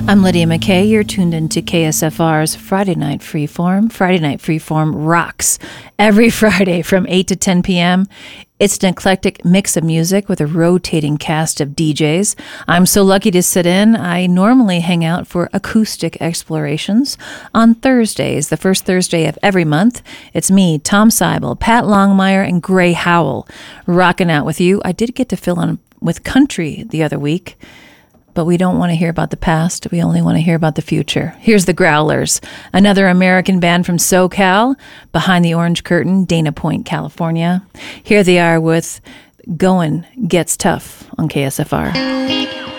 I'm Lydia McKay. You're tuned into KSFR's Friday Night Freeform. Friday Night Freeform rocks every Friday from 8 to 10 p.m. It's an eclectic mix of music with a rotating cast of DJs. I'm so lucky to sit in. I normally hang out for acoustic explorations on Thursdays, the first Thursday of every month. It's me, Tom Seibel, Pat Longmire, and Gray Howell rocking out with you. I did get to fill in with country the other week, but we don't want to hear about the past. We only want to hear about the future. Here's the Growlers, another American band from SoCal, behind the orange curtain, Dana Point, California. Here they are with Goin' Gets Tough on KSFR.